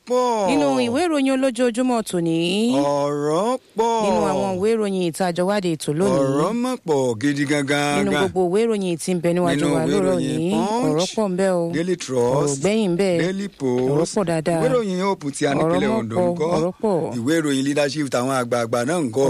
pọ̀. nínú ìwé ìròyìn olójoojúmọ́ tòní. ọ̀rọ̀ pọ̀. nínú àwọn ìwé ìròyìn ìtajọwádìí ètò lónìí. ọ̀rọ̀ mọ̀ pọ̀ gidi gangan. nínú gbogbo ìwé ìròyìn tí ń bẹ níwájú wa lóòrọ̀ yìí. ọ̀rọ̀ pọ̀ ń bẹ o. Daily Trust. ọ̀rọ̀ gbẹ̀yìn ń bẹ. Daily Post. ọ̀rọ̀ pọ̀ dáadáa. ìwé ìròyìn Hope ti a nípínlẹ̀ Ondo ńkọ́. ọ̀rọ̀ pọ̀. ìwé ìròyìn Leadership tàwọn àgbààgbà náà ńkọ́.